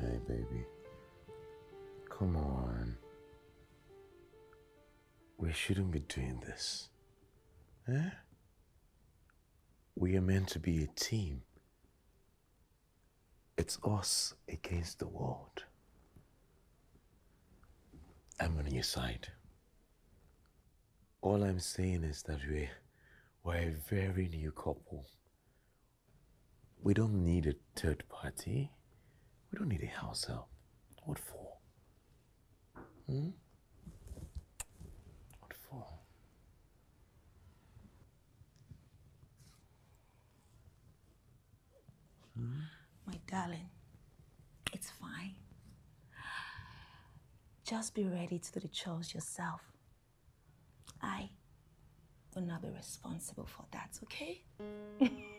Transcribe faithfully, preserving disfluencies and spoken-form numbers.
Hey, baby. Come on. We shouldn't be doing this. Eh? We are meant to be a team. It's us against the world. I'm on your side. All I'm saying is that we're, we're a very new couple. We don't need a third party. We don't need a house help. What for? Hmm? What for? Hmm? My darling, it's fine. Just be ready to do the chores yourself. I will not be responsible for that, okay?